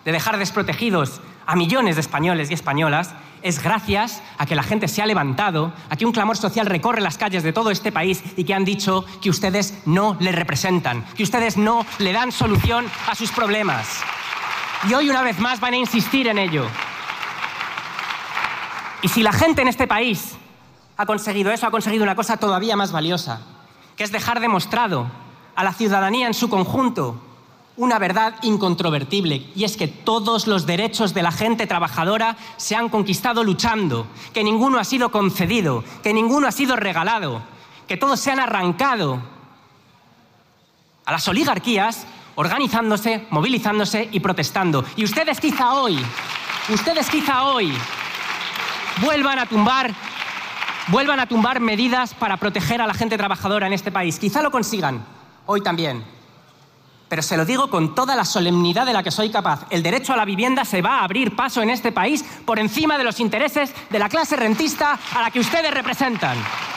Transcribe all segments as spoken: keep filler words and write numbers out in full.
de dejar desprotegidos a millones de españoles y españolas es gracias a que la gente se ha levantado, a que un clamor social recorre las calles de todo este país y que han dicho que ustedes no le representan, que ustedes no le dan solución a sus problemas. Y hoy, una vez más, van a insistir en ello. Y si la gente en este país ha conseguido eso, ha conseguido una cosa todavía más valiosa, que es dejar demostrado a la ciudadanía en su conjunto una verdad incontrovertible, y es que todos los derechos de la gente trabajadora se han conquistado luchando, que ninguno ha sido concedido, que ninguno ha sido regalado, que todos se han arrancado a las oligarquías organizándose, movilizándose y protestando. Y ustedes quizá hoy, ustedes quizá hoy vuelvan a tumbar, vuelvan a tumbar medidas para proteger a la gente trabajadora en este país. Quizá lo consigan hoy también. Pero se lo digo con toda la solemnidad de la que soy capaz. El derecho a la vivienda se va a abrir paso en este país por encima de los intereses de la clase rentista a la que ustedes representan.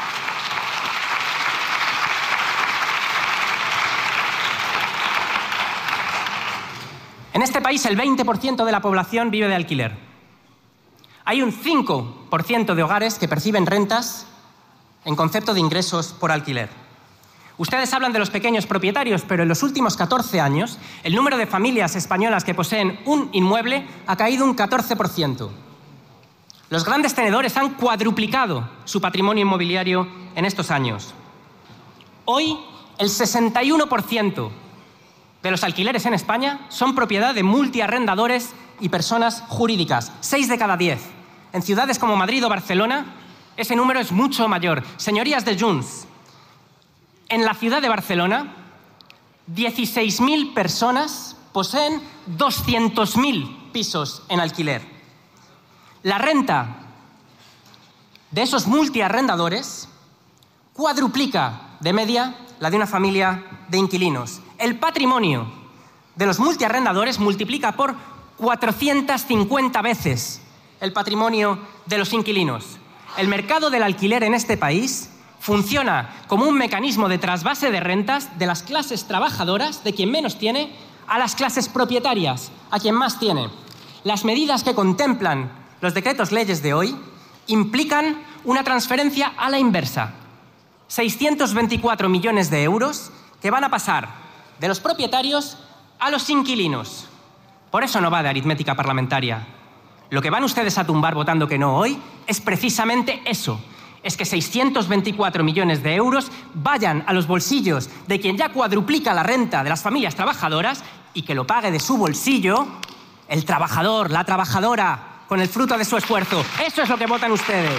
En este país el veinte por ciento de la población vive de alquiler. Hay un cinco por ciento de hogares que perciben rentas en concepto de ingresos por alquiler. Ustedes hablan de los pequeños propietarios, pero en los últimos catorce años el número de familias españolas que poseen un inmueble ha caído un catorce por ciento. Los grandes tenedores han cuadruplicado su patrimonio inmobiliario en estos años. Hoy, el sesenta y uno por ciento de los alquileres en España son propiedad de multiarrendadores y personas jurídicas, seis de cada diez. En ciudades como Madrid o Barcelona, ese número es mucho mayor. Señorías de Junts, en la ciudad de Barcelona, dieciséis mil personas poseen doscientos mil pisos en alquiler. La renta de esos multiarrendadores cuadruplica de media la de una familia de inquilinos. El patrimonio de los multiarrendadores multiplica por cuatrocientas cincuenta veces el patrimonio de los inquilinos. El mercado del alquiler en este país funciona como un mecanismo de trasvase de rentas de las clases trabajadoras, de quien menos tiene, a las clases propietarias, a quien más tiene. Las medidas que contemplan los decretos leyes de hoy implican una transferencia a la inversa. seiscientos veinticuatro millones de euros que van a pasar de los propietarios a los inquilinos. Por eso no va de aritmética parlamentaria. Lo que van ustedes a tumbar votando que no hoy es precisamente eso. Es que seiscientos veinticuatro millones de euros vayan a los bolsillos de quien ya cuadruplica la renta de las familias trabajadoras y que lo pague de su bolsillo el trabajador, la trabajadora, con el fruto de su esfuerzo. Eso es lo que votan ustedes.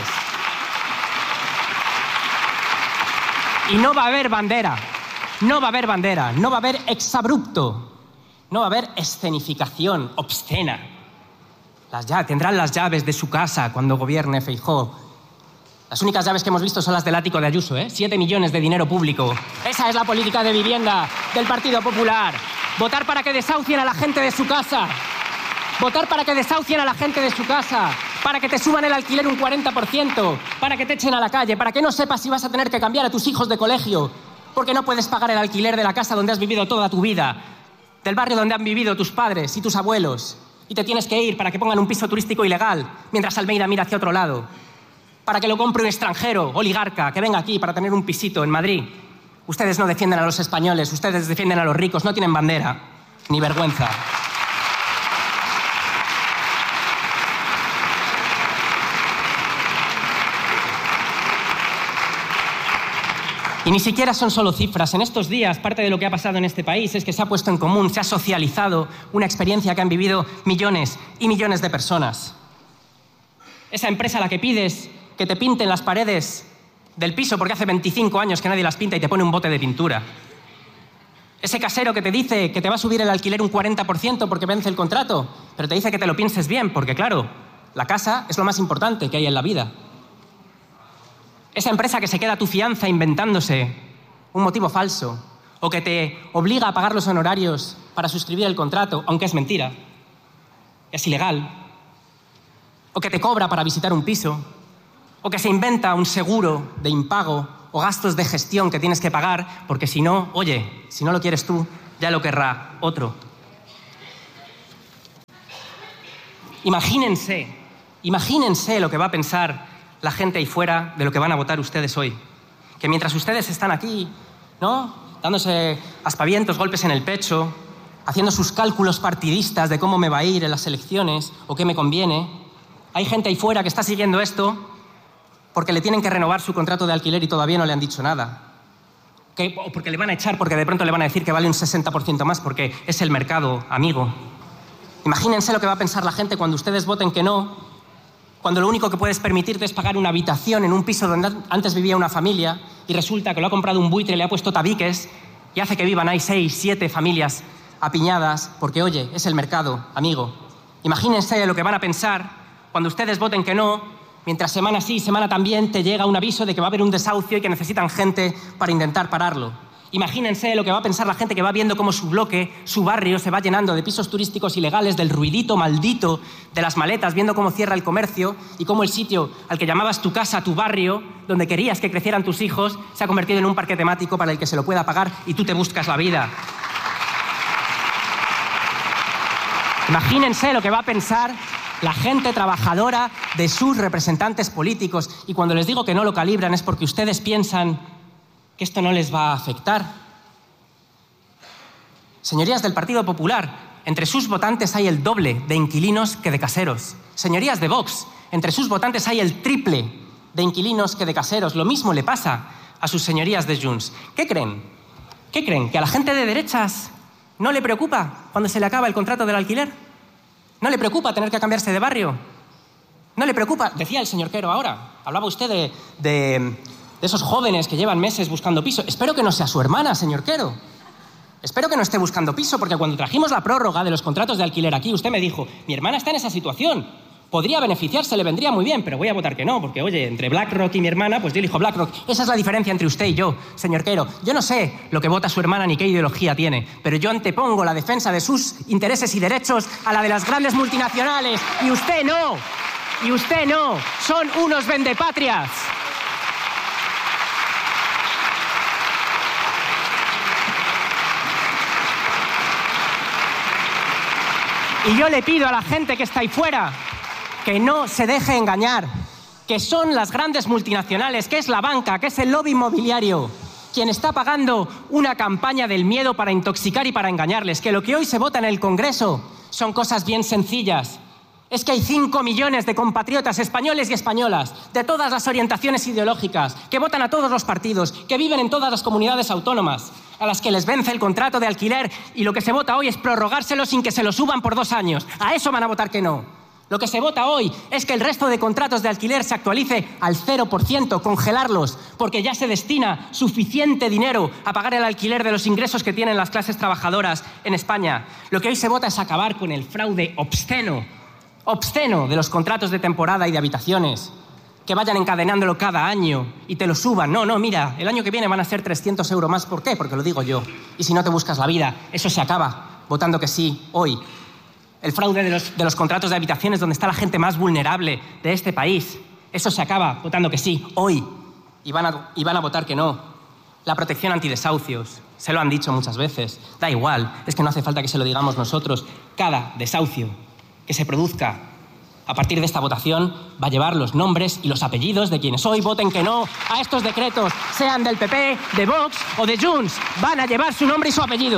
Y no va a haber bandera, no va a haber bandera, no va a haber exabrupto, no va a haber escenificación obscena. Las llaves, tendrán las llaves de su casa cuando gobierne Feijóo. Las únicas llaves que hemos visto son las del ático de Ayuso, ¿eh? Siete millones de dinero público. Esa es la política de vivienda del Partido Popular. Votar para que desahucien a la gente de su casa. Votar para que desahucien a la gente de su casa. Para que te suban el alquiler un cuarenta por ciento. Para que te echen a la calle. Para que no sepas si vas a tener que cambiar a tus hijos de colegio. Porque no puedes pagar el alquiler de la casa donde has vivido toda tu vida. Del barrio donde han vivido tus padres y tus abuelos. Y te tienes que ir para que pongan un piso turístico ilegal mientras Almeida mira hacia otro lado. Para que lo compre un extranjero, oligarca, que venga aquí para tener un pisito en Madrid. Ustedes no defienden a los españoles, ustedes defienden a los ricos, no tienen bandera, ni vergüenza. Y ni siquiera son solo cifras. En estos días, parte de lo que ha pasado en este país es que se ha puesto en común, se ha socializado una experiencia que han vivido millones y millones de personas. Esa empresa a la que pides que te pinten las paredes del piso porque hace veinticinco años que nadie las pinta y te pone un bote de pintura. Ese casero que te dice que te va a subir el alquiler un cuarenta por ciento porque vence el contrato, pero te dice que te lo pienses bien porque, claro, la casa es lo más importante que hay en la vida. Esa empresa que se queda tu fianza inventándose un motivo falso o que te obliga a pagar los honorarios para suscribir el contrato, aunque es mentira, es ilegal. O que te cobra para visitar un piso, o que se inventa un seguro de impago o gastos de gestión que tienes que pagar, porque si no, oye, si no lo quieres tú, ya lo querrá otro. imagínense, imagínense lo que va a pensar la gente ahí fuera de lo que van a votar ustedes hoy. Que mientras ustedes están aquí, ¿no?, dándose aspavientos, golpes en el pecho, haciendo sus cálculos partidistas de cómo me va a ir en las elecciones o qué me conviene, hay gente ahí fuera que está siguiendo esto porque le tienen que renovar su contrato de alquiler y todavía no le han dicho nada. Que, o porque le van a echar, porque de pronto le van a decir que vale un sesenta por ciento más porque es el mercado, amigo. Imagínense lo que va a pensar la gente cuando ustedes voten que no, cuando lo único que puedes permitirte es pagar una habitación en un piso donde antes vivía una familia y resulta que lo ha comprado un buitre, le ha puesto tabiques y hace que vivan ahí seis, siete familias apiñadas porque, oye, es el mercado, amigo. Imagínense lo que van a pensar cuando ustedes voten que no, mientras semana sí, semana también te llega un aviso de que va a haber un desahucio y que necesitan gente para intentar pararlo. Imagínense lo que va a pensar la gente que va viendo cómo su bloque, su barrio, se va llenando de pisos turísticos ilegales, del ruidito maldito de las maletas, viendo cómo cierra el comercio y cómo el sitio al que llamabas tu casa, tu barrio, donde querías que crecieran tus hijos, se ha convertido en un parque temático para el que se lo pueda pagar y tú te buscas la vida. Imagínense lo que va a pensar la gente trabajadora de sus representantes políticos. Y cuando les digo que no lo calibran es porque ustedes piensan que esto no les va a afectar. Señorías del Partido Popular, entre sus votantes hay el doble de inquilinos que de caseros. Señorías de Vox, entre sus votantes hay el triple de inquilinos que de caseros. Lo mismo le pasa a sus señorías de Junts. ¿Qué creen? ¿Qué creen? ¿Que a la gente de derechas no le preocupa cuando se le acaba el contrato del alquiler? ¿No le preocupa tener que cambiarse de barrio? ¿No le preocupa? Decía el señor Quero ahora, hablaba usted de, de, de esos jóvenes que llevan meses buscando piso. Espero que no sea su hermana, señor Quero. Espero que no esté buscando piso, porque cuando trajimos la prórroga de los contratos de alquiler aquí, usted me dijo, mi hermana está en esa situación, podría beneficiarse, le vendría muy bien, pero voy a votar que no, porque, oye, entre BlackRock y mi hermana, pues yo elijo BlackRock. Esa es la diferencia entre usted y yo, señor Quero. Yo no sé lo que vota su hermana ni qué ideología tiene, pero yo antepongo la defensa de sus intereses y derechos a la de las grandes multinacionales, y usted no, y usted no, son unos vendepatrias. Y yo le pido a la gente que está ahí fuera que no se deje engañar, que son las grandes multinacionales, que es la banca, que es el lobby inmobiliario, quien está pagando una campaña del miedo para intoxicar y para engañarles, que lo que hoy se vota en el Congreso son cosas bien sencillas. Es que hay cinco millones de compatriotas españoles y españolas, de todas las orientaciones ideológicas, que votan a todos los partidos, que viven en todas las comunidades autónomas, a las que les vence el contrato de alquiler y lo que se vota hoy es prorrogárselo sin que se lo suban por dos años. A eso van a votar que no. Lo que se vota hoy es que el resto de contratos de alquiler se actualice al cero por ciento, congelarlos, porque ya se destina suficiente dinero a pagar el alquiler de los ingresos que tienen las clases trabajadoras en España. Lo que hoy se vota es acabar con el fraude obsceno, obsceno de los contratos de temporada y de habitaciones, que vayan encadenándolo cada año y te lo suban. No, no, mira, el año que viene van a ser trescientos euros más. ¿Por qué? Porque lo digo yo. Y si no te buscas la vida, eso se acaba votando que sí hoy. El fraude de los, de los contratos de habitaciones donde está la gente más vulnerable de este país, eso se acaba votando que sí hoy. Y van a, y van a votar que no. La protección antidesahucios, se lo han dicho muchas veces. Da igual, es que no hace falta que se lo digamos nosotros. Cada desahucio que se produzca a partir de esta votación va a llevar los nombres y los apellidos de quienes hoy voten que no a estos decretos, sean del P P, de Vox o de Junts. Van a llevar su nombre y su apellido.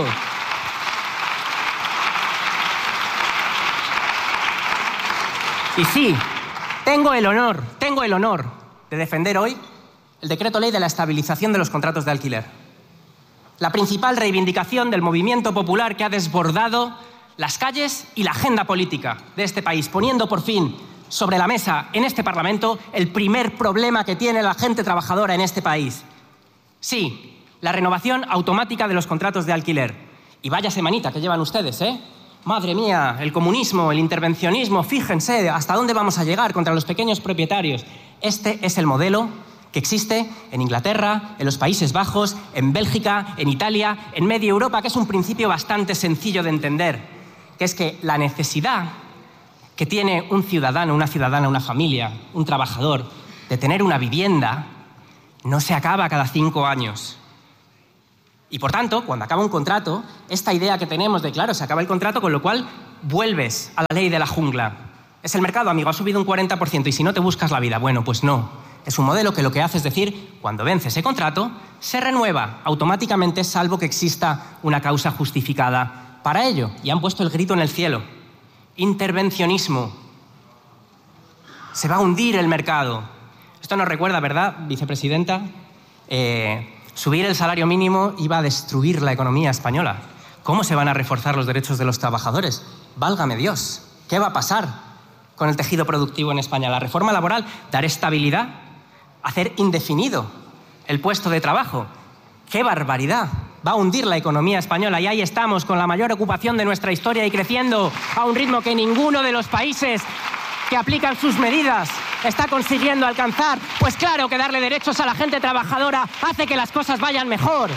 Y sí, tengo el honor, tengo el honor de defender hoy el decreto ley de la estabilización de los contratos de alquiler. La principal reivindicación del movimiento popular que ha desbordado las calles y la agenda política de este país, poniendo por fin sobre la mesa en este Parlamento el primer problema que tiene la gente trabajadora en este país. Sí, la renovación automática de los contratos de alquiler. Y vaya semanita que llevan ustedes, ¿eh? Madre mía, el comunismo, el intervencionismo, fíjense hasta dónde vamos a llegar contra los pequeños propietarios. Este es el modelo que existe en Inglaterra, en los Países Bajos, en Bélgica, en Italia, en media Europa, que es un principio bastante sencillo de entender, que es que la necesidad que tiene un ciudadano, una ciudadana, una familia, un trabajador, de tener una vivienda, no se acaba cada cinco años. Y por tanto, cuando acaba un contrato, esta idea que tenemos de, claro, se acaba el contrato, con lo cual vuelves a la ley de la jungla. Es el mercado, amigo, ha subido un cuarenta por ciento y si no te buscas la vida. Bueno, pues no. Es un modelo que lo que hace es decir, cuando vence ese contrato, se renueva automáticamente, salvo que exista una causa justificada para ello. Y han puesto el grito en el cielo. Intervencionismo. Se va a hundir el mercado. Esto nos recuerda, ¿verdad, vicepresidenta? Eh, subir el salario mínimo iba a destruir la economía española. ¿Cómo se van a reforzar los derechos de los trabajadores? Válgame Dios. ¿Qué va a pasar con el tejido productivo en España? La reforma laboral, dar estabilidad, hacer indefinido el puesto de trabajo. ¡Qué barbaridad! Va a hundir la economía española y ahí estamos con la mayor ocupación de nuestra historia y creciendo a un ritmo que ninguno de los países que aplican sus medidas está consiguiendo alcanzar. Pues claro que darle derechos a la gente trabajadora hace que las cosas vayan mejor.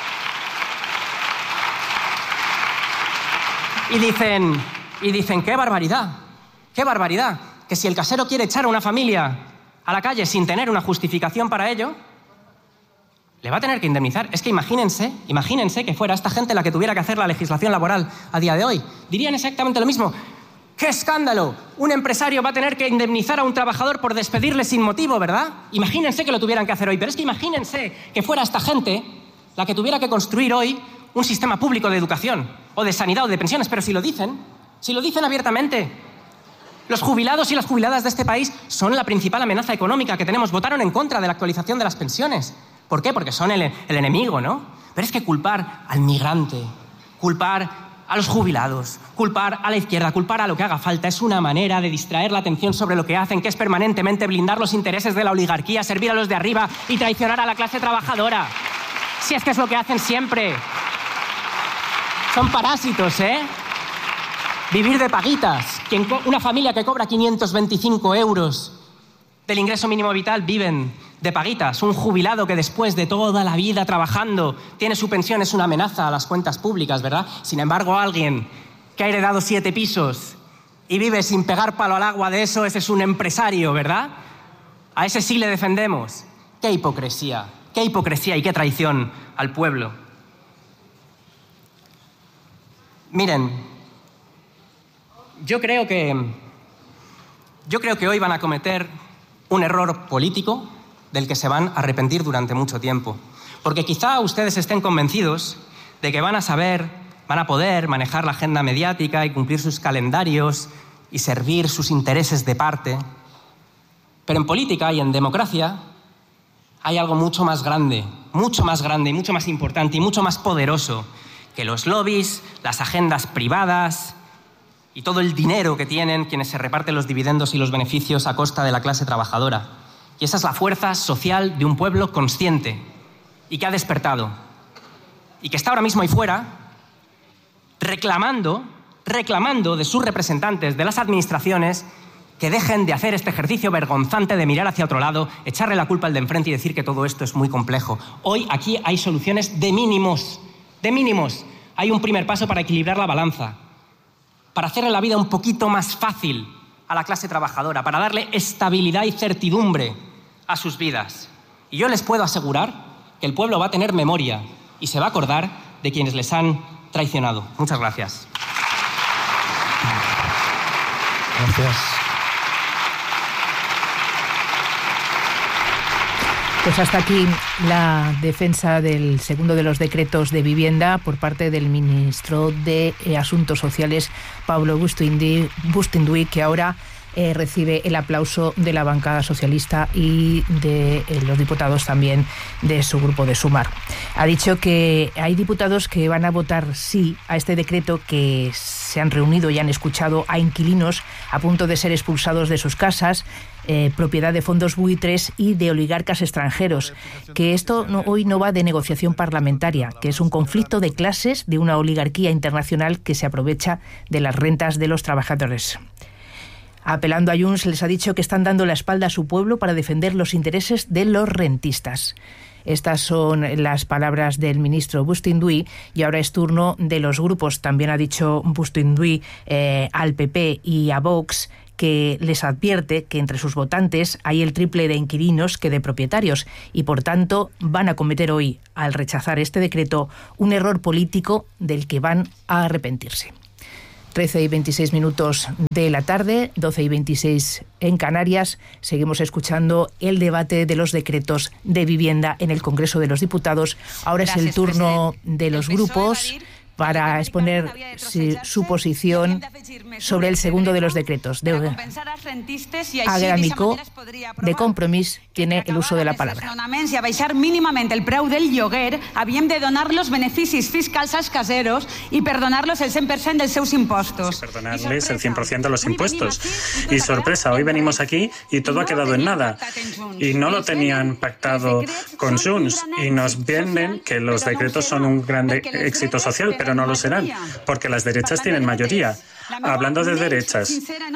Y dicen, y dicen, ¡qué barbaridad! ¡Qué barbaridad! Que si el casero quiere echar a una familia a la calle sin tener una justificación para ello, le va a tener que indemnizar. Es que imagínense, imagínense que fuera esta gente la que tuviera que hacer la legislación laboral a día de hoy. Dirían exactamente lo mismo. ¡Qué escándalo! Un empresario va a tener que indemnizar a un trabajador por despedirle sin motivo, ¿verdad? Imagínense que lo tuvieran que hacer hoy. Pero es que imagínense que fuera esta gente la que tuviera que construir hoy un sistema público de educación, o de sanidad, o de pensiones. Pero si lo dicen, si lo dicen abiertamente. Los jubilados y las jubiladas de este país son la principal amenaza económica que tenemos. Votaron en contra de la actualización de las pensiones. ¿Por qué? Porque son el, el enemigo, ¿no? Pero es que culpar al migrante, culpar a los jubilados, culpar a la izquierda, culpar a lo que haga falta, es una manera de distraer la atención sobre lo que hacen, que es permanentemente blindar los intereses de la oligarquía, servir a los de arriba y traicionar a la clase trabajadora. Si es que es lo que hacen siempre. Son parásitos, ¿eh? Vivir de paguitas. Quien una familia que cobra quinientos veinticinco euros del ingreso mínimo vital viven de paguitas. Un jubilado que después de toda la vida trabajando tiene su pensión es una amenaza a las cuentas públicas, ¿verdad? Sin embargo, alguien que ha heredado siete pisos y vive sin pegar palo al agua de eso, ese es un empresario, ¿verdad? A ese sí le defendemos. ¡Qué hipocresía! ¡Qué hipocresía y qué traición al pueblo! Miren, yo creo que, yo creo que hoy van a cometer un error político del que se van a arrepentir durante mucho tiempo. Porque quizá ustedes estén convencidos de que van a saber, van a poder manejar la agenda mediática y cumplir sus calendarios y servir sus intereses de parte. Pero en política y en democracia hay algo mucho más grande, mucho más grande y mucho más importante y mucho más poderoso que los lobbies, las agendas privadas y todo el dinero que tienen quienes se reparten los dividendos y los beneficios a costa de la clase trabajadora. Y esa es la fuerza social de un pueblo consciente y que ha despertado y que está ahora mismo ahí fuera reclamando, reclamando de sus representantes, de las administraciones, que dejen de hacer este ejercicio vergonzante de mirar hacia otro lado, echarle la culpa al de enfrente y decir que todo esto es muy complejo. Hoy aquí hay soluciones de mínimos, de mínimos. Hay un primer paso para equilibrar la balanza, para hacerle la vida un poquito más fácil a la clase trabajadora, para darle estabilidad y certidumbre a sus vidas. Y yo les puedo asegurar que el pueblo va a tener memoria y se va a acordar de quienes les han traicionado. Muchas gracias. Gracias. Pues hasta aquí la defensa del segundo de los decretos de vivienda por parte del ministro de Asuntos Sociales, Pablo Bustinduy, que ahora eh, recibe el aplauso de la bancada socialista y de eh, los diputados también de su grupo de Sumar. Ha dicho que hay diputados que van a votar sí a este decreto, que se han reunido y han escuchado a inquilinos a punto de ser expulsados de sus casas, Eh, propiedad de fondos buitres y de oligarcas extranjeros, que esto no, hoy no va de negociación parlamentaria, que es un conflicto de clases de una oligarquía internacional que se aprovecha de las rentas de los trabajadores. Apelando a Junts, les ha dicho que están dando la espalda a su pueblo para defender los intereses de los rentistas. Estas son las palabras del ministro Bustinduy y ahora es turno de los grupos. También ha dicho Bustinduy eh, al P P y a Vox, que les advierte que entre sus votantes hay el triple de inquilinos que de propietarios y, por tanto, van a cometer hoy, al rechazar este decreto, un error político del que van a arrepentirse. trece y veintiséis minutos de la tarde, doce y veintiséis en Canarias. Seguimos escuchando el debate de los decretos de vivienda en el Congreso de los Diputados. Ahora es el turno de los grupos para exponer su posición sobre el segundo de los decretos. De Agramiko, de Compromís, tiene el uso de la palabra. I a baixar mínimament el preu del lloguer, havíem de donar los beneficis fiscals als caseros y perdonarlos el cent per cent dels seus impostos. Sí, perdonarles el cien por ciento de los impuestos. Y sorpresa, hoy venimos aquí y todo ha quedado en nada. Y no lo tenían pactado con Junts y nos venden que los decretos son un gran éxito social, pero no lo serán, porque las derechas tienen mayoría. Hablando de derechas,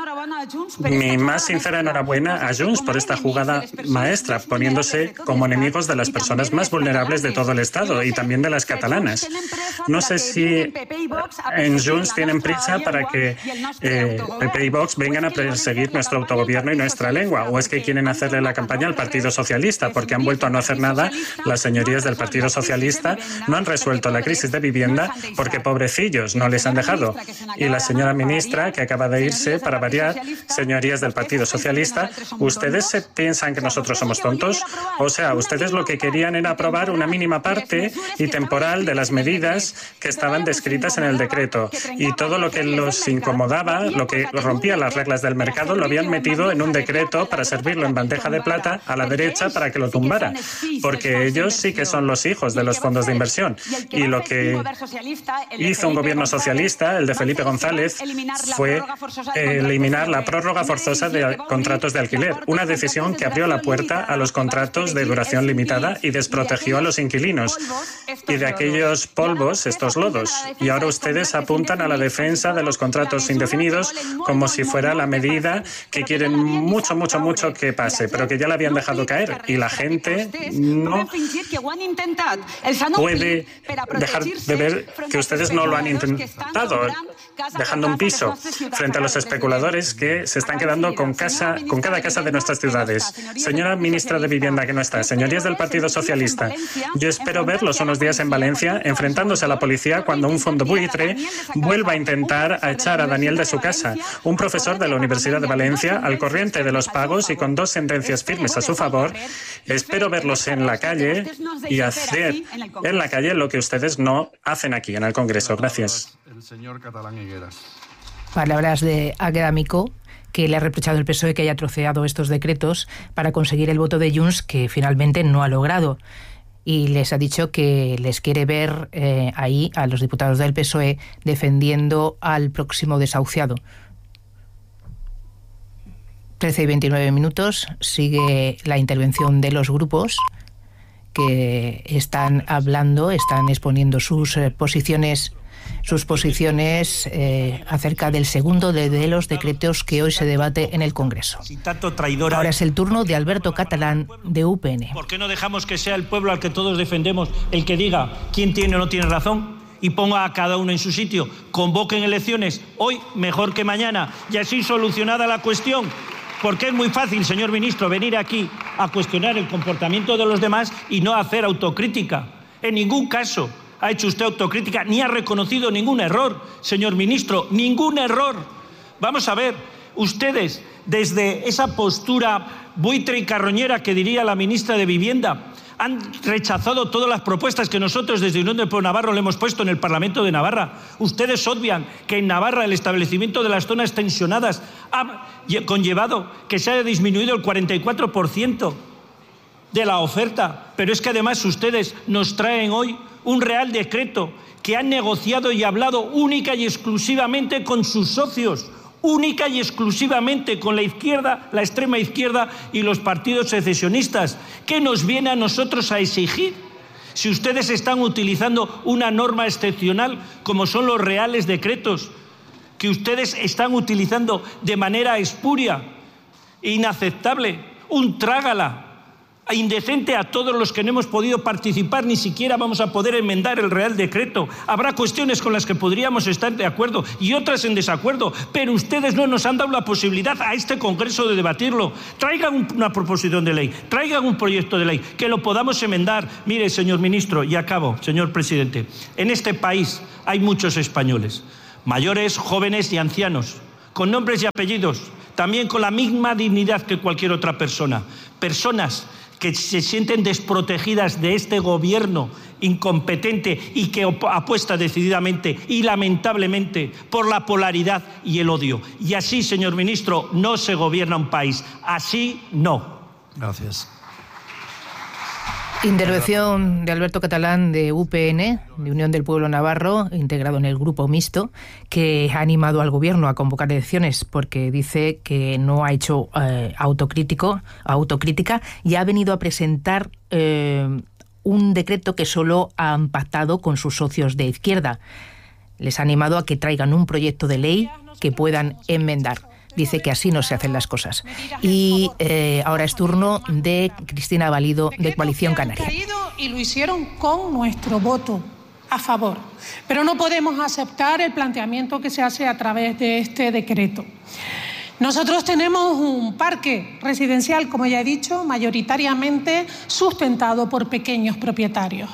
mi más sincera enhorabuena a Junts por esta jugada maestra, poniéndose como enemigos de las personas más vulnerables de todo el Estado y también de las catalanas. No sé si en Junts tienen prisa para que eh, P P y Vox vengan a perseguir nuestro autogobierno y nuestra lengua, o es que quieren hacerle la campaña al Partido Socialista, porque han vuelto a no hacer nada. Las señorías del Partido Socialista no han resuelto la crisis de vivienda porque pobrecillos no les han dejado. Y la señora ministra, que acaba de irse, para variar, señorías del Partido Socialista, ¿ustedes se piensan que nosotros somos tontos? O sea, ustedes lo que querían era aprobar una mínima parte y temporal de las medidas que estaban descritas en el decreto. Y todo lo que los incomodaba, lo que rompía las reglas del mercado, lo habían metido en un decreto para servirlo en bandeja de plata a la derecha para que lo tumbara. Porque ellos sí que son los hijos de los fondos de inversión. Y lo que hizo un gobierno socialista, el de Felipe González, fue eliminar la prórroga forzosa de contratos de alquiler, una decisión que abrió la puerta a los contratos de duración limitada y desprotegió a los inquilinos. Y de aquellos polvos, estos lodos. Y ahora ustedes apuntan a la defensa de los contratos indefinidos como si fuera la medida que quieren mucho, mucho, mucho que pase, pero que ya la habían dejado caer. Y la gente no puede dejar de ver que ustedes no lo han intentado, dejando un piso frente a los especuladores que se están quedando con casa, con cada casa de nuestras ciudades. Señora ministra de Vivienda, que no está, señorías del Partido Socialista, yo espero verlos unos días en Valencia enfrentándose a la policía cuando un fondo buitre vuelva a intentar a echar a Daniel de su casa, un profesor de la Universidad de Valencia, al corriente de los pagos y con dos sentencias firmes a su favor. Espero verlos en la calle y hacer en la calle lo que ustedes no hacen aquí en el Congreso. Gracias. El señor Catalán Higueras. Palabras de Agramiko, que le ha reprochado el P S O E que haya troceado estos decretos para conseguir el voto de Junts, que finalmente no ha logrado. Y les ha dicho que les quiere ver eh, ahí a los diputados del P S O E defendiendo al próximo desahuciado. trece y veintinueve minutos, sigue la intervención de los grupos que están hablando, están exponiendo sus eh, posiciones sus posiciones eh, acerca del segundo de, de los decretos que hoy se debate en el Congreso. Ahora es el turno de Alberto Catalán, de U P N. ¿Por qué no dejamos que sea el pueblo al que todos defendemos el que diga quién tiene o no tiene razón y ponga a cada uno en su sitio? Convoquen elecciones hoy mejor que mañana y así solucionada la cuestión. Porque es muy fácil, señor ministro, venir aquí a cuestionar el comportamiento de los demás y no hacer autocrítica. En ningún caso ha hecho usted autocrítica ni ha reconocido ningún error, señor ministro, ningún error. Vamos a ver, ustedes, desde esa postura buitre y carroñera que diría la ministra de Vivienda, han rechazado todas las propuestas que nosotros desde Unión del Pueblo Navarro le hemos puesto en el Parlamento de Navarra. Ustedes obvian que en Navarra el establecimiento de las zonas tensionadas ha conllevado que se haya disminuido el cuarenta y cuatro por ciento de la oferta. Pero es que además ustedes nos traen hoy un Real Decreto que han negociado y hablado única y exclusivamente con sus socios, única y exclusivamente con la izquierda, la extrema izquierda y los partidos secesionistas. ¿Qué nos viene a nosotros a exigir? Si ustedes están utilizando una norma excepcional como son los Reales Decretos, que ustedes están utilizando de manera espuria e inaceptable, un trágala, indecente a todos los que no hemos podido participar, ni siquiera vamos a poder enmendar el Real Decreto. Habrá cuestiones con las que podríamos estar de acuerdo y otras en desacuerdo, pero ustedes no nos han dado la posibilidad a este Congreso de debatirlo. Traigan una proposición de ley, traigan un proyecto de ley, que lo podamos enmendar. Mire, señor ministro, y acabo, señor presidente, en este país hay muchos españoles, mayores, jóvenes y ancianos, con nombres y apellidos, también con la misma dignidad que cualquier otra persona. Personas que se sienten desprotegidas de este gobierno incompetente y que apuesta decididamente y lamentablemente por la polaridad y el odio. Y así, señor ministro, no se gobierna un país. Así no. Gracias. Intervención de Alberto Catalán, de U P N, de Unión del Pueblo Navarro, integrado en el Grupo Mixto, que ha animado al Gobierno a convocar elecciones porque dice que no ha hecho eh, autocrítico, autocrítica y ha venido a presentar eh, un decreto que solo han pactado con sus socios de izquierda. Les ha animado a que traigan un proyecto de ley que puedan enmendar. Dice que así no se hacen las cosas. Y eh, ahora es turno de Cristina Valido, de Coalición Canaria. Y lo hicieron con nuestro voto a favor. Pero no podemos aceptar el planteamiento que se hace a través de este decreto. Nosotros tenemos un parque residencial, como ya he dicho, mayoritariamente sustentado por pequeños propietarios.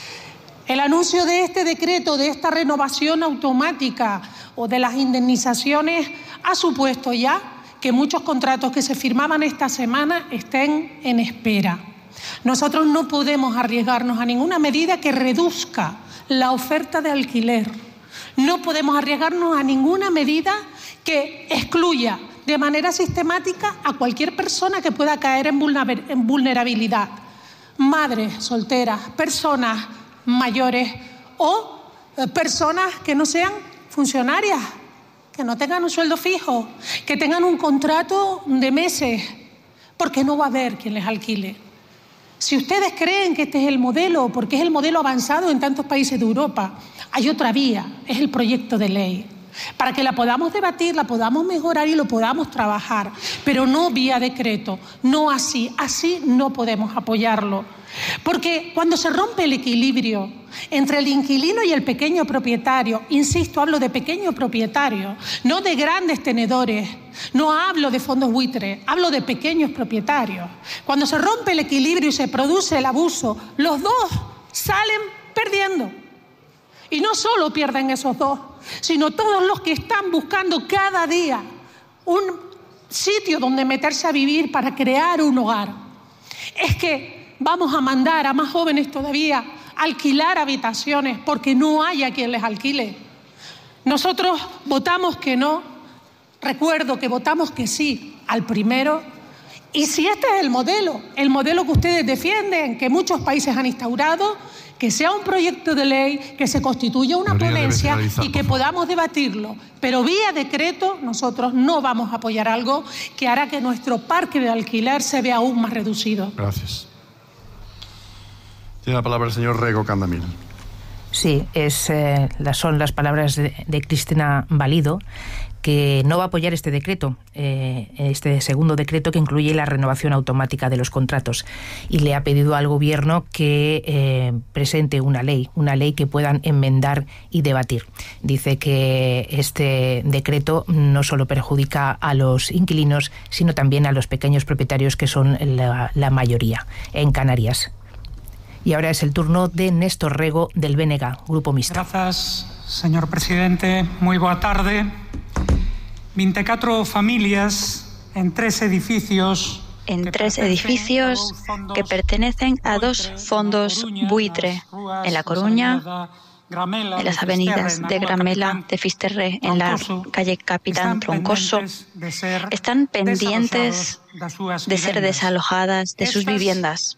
El anuncio de este decreto, de esta renovación automática o de las indemnizaciones, ha supuesto ya que muchos contratos que se firmaban esta semana estén en espera. Nosotros no podemos arriesgarnos a ninguna medida que reduzca la oferta de alquiler. No podemos arriesgarnos a ninguna medida que excluya de manera sistemática a cualquier persona que pueda caer en vulnerabilidad. Madres solteras, personas mayores o eh, personas que no sean funcionarias, que no tengan un sueldo fijo, que tengan un contrato de meses, porque no va a haber quien les alquile. Si ustedes creen que este es el modelo, porque es el modelo avanzado en tantos países de Europa, hay otra vía, es el proyecto de ley, para que la podamos debatir, la podamos mejorar y lo podamos trabajar, pero no vía decreto, no así, así no podemos apoyarlo. Porque cuando se rompe el equilibrio entre el inquilino y el pequeño propietario, insisto, hablo de pequeño propietario, no de grandes tenedores, no hablo de fondos buitres, hablo de pequeños propietarios. Cuando se rompe el equilibrio y se produce el abuso, los dos salen perdiendo. Y no solo pierden esos dos, sino todos los que están buscando cada día un sitio donde meterse a vivir para crear un hogar. Es que vamos a mandar a más jóvenes todavía a alquilar habitaciones porque no hay a quien les alquile. Nosotros votamos que no, recuerdo que votamos que sí al primero. Y si este es el modelo, el modelo que ustedes defienden, que muchos países han instaurado, que sea un proyecto de ley, que se constituya una ponencia y que podamos debatirlo. Pero vía decreto nosotros no vamos a apoyar algo que hará que nuestro parque de alquiler se vea aún más reducido. Gracias. Tiene la palabra el señor Rego Candamil. Sí, es, eh, las, son las palabras de, de Cristina Valido, que no va a apoyar este decreto, eh, este segundo decreto que incluye la renovación automática de los contratos, y le ha pedido al Gobierno que eh, presente una ley, una ley que puedan enmendar y debatir. Dice que este decreto no solo perjudica a los inquilinos, sino también a los pequeños propietarios, que son la, la mayoría en Canarias. Y ahora es el turno de Néstor Rego, del B N G, Grupo Mixto. Gracias, señor presidente. Muy boa tarde. veinticuatro familias en tres edificios... en tres edificios que pertenecen a dos fondos buitre, en La Coruña, en las avenidas de Gramela, de Fisterré, en la calle Capitán Troncoso, están pendientes de ser desalojadas de sus viviendas.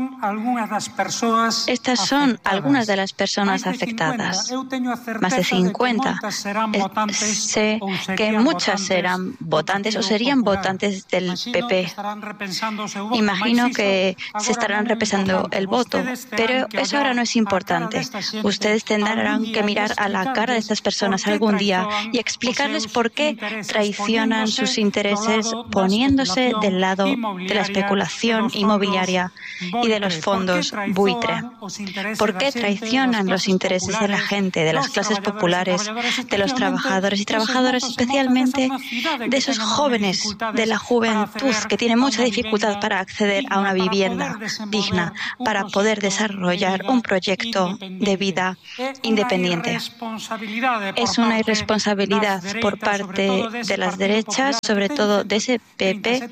Estas son algunas de las personas afectadas. Más de cincuenta. Sé que muchas serán votantes o serían votantes del P P. Imagino que se estarán repensando el voto, pero eso ahora no es importante. Ustedes tendrán que mirar a la cara de estas personas algún día y explicarles por qué traicionan sus intereses poniéndose del lado de la especulación inmobiliaria y de los fondos buitre. ¿Por qué traicionan los intereses de la gente, de las clases populares, de los trabajadores y trabajadoras, especialmente de esos jóvenes, de la juventud que tiene mucha dificultad para acceder a una vivienda digna, para poder desarrollar un proyecto de vida independiente? Es una irresponsabilidad por parte de las derechas, sobre todo de ese P P,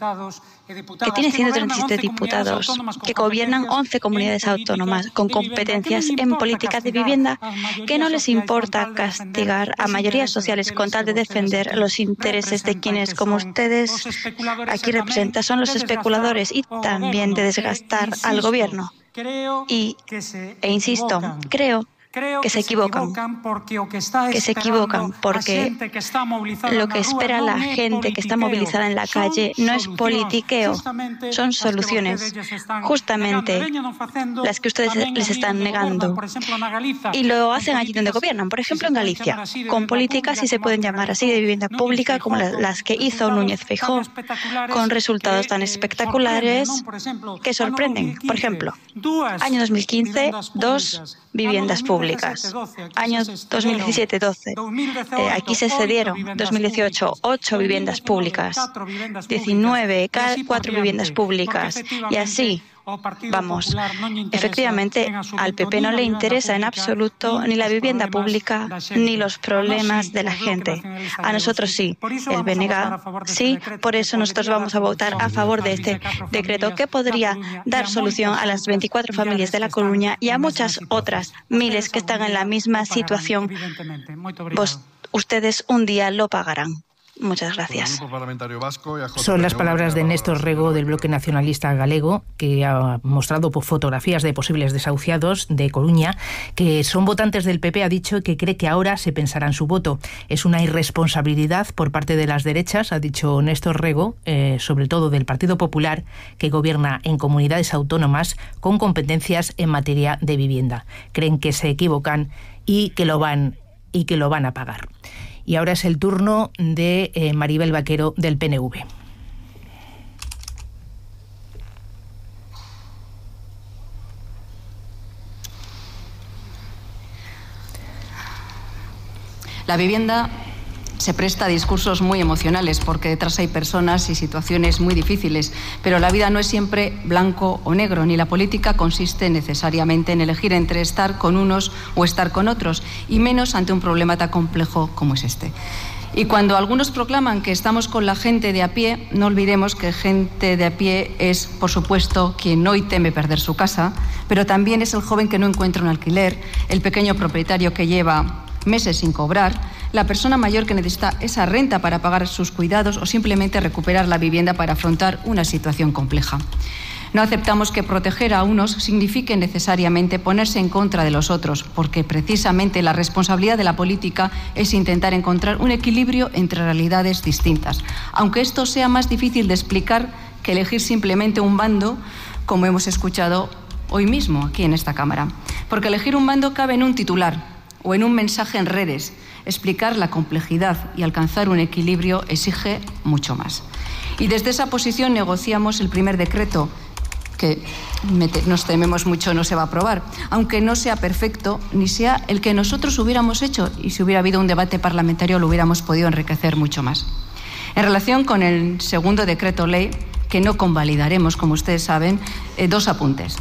que tiene ciento treinta y siete diputados, que gobiernan once comunidades autónomas con competencias en políticas de vivienda, que no les importa castigar a mayorías sociales con tal de defender los intereses de quienes, como ustedes aquí representan, son los especuladores, y también de desgastar al gobierno. Y, e insisto, creo que se equivocan, que se equivocan porque lo que espera la gente que está movilizada en la calle no es politiqueo, son soluciones, justamente las que ustedes les están negando. Y lo hacen allí donde gobiernan, por ejemplo en Galicia, con políticas, si se pueden llamar así, de vivienda pública como las que hizo Núñez Feijóo, con resultados tan espectaculares que sorprenden. Por ejemplo, año dos mil quince, dos viviendas públicas. Años dos mil diecisiete doce. Eh, aquí se cedieron. dos mil dieciocho, ocho viviendas públicas. diecinueve, cuatro viviendas públicas. Y así vamos. Efectivamente, al P P no le interesa en absoluto ni la vivienda pública ni los problemas de la gente. A nosotros sí. El B N G sí. Por eso nosotros vamos a votar a favor de este decreto que podría dar solución a las veinticuatro familias de La Coruña y a muchas otras miles que están en la misma situación. Vos, ustedes un día lo pagarán. Muchas gracias. Son las palabras de Néstor Rego, del Bloque Nacionalista Galego, que ha mostrado fotografías de posibles desahuciados de Coruña, que son votantes del P P. Ha dicho que cree que ahora se pensará en su voto. Es una irresponsabilidad por parte de las derechas, ha dicho Néstor Rego, eh, sobre todo del Partido Popular, que gobierna en comunidades autónomas con competencias en materia de vivienda. Creen que se equivocan y que lo van, y que lo van a pagar. Y ahora es el turno de eh, Maribel Vaquero, del P N V. La vivienda se presta a discursos muy emocionales porque detrás hay personas y situaciones muy difíciles, pero la vida no es siempre blanco o negro, ni la política consiste necesariamente en elegir entre estar con unos o estar con otros, y menos ante un problema tan complejo como es este. Y cuando algunos proclaman que estamos con la gente de a pie, no olvidemos que gente de a pie es, por supuesto, quien hoy teme perder su casa, pero también es el joven que no encuentra un alquiler, el pequeño propietario que lleva meses sin cobrar, la persona mayor que necesita esa renta para pagar sus cuidados o simplemente recuperar la vivienda para afrontar una situación compleja. No aceptamos que proteger a unos signifique necesariamente ponerse en contra de los otros, porque precisamente la responsabilidad de la política es intentar encontrar un equilibrio entre realidades distintas, aunque esto sea más difícil de explicar que elegir simplemente un bando, como hemos escuchado hoy mismo aquí en esta Cámara. Porque elegir un bando cabe en un titular o en un mensaje en redes. Explicar la complejidad y alcanzar un equilibrio exige mucho más. Y desde esa posición negociamos el primer decreto, que nos tememos mucho no se va a aprobar, aunque no sea perfecto ni sea el que nosotros hubiéramos hecho, y si hubiera habido un debate parlamentario lo hubiéramos podido enriquecer mucho más. En relación con el segundo decreto ley, que no convalidaremos, como ustedes saben, eh, dos apuntes.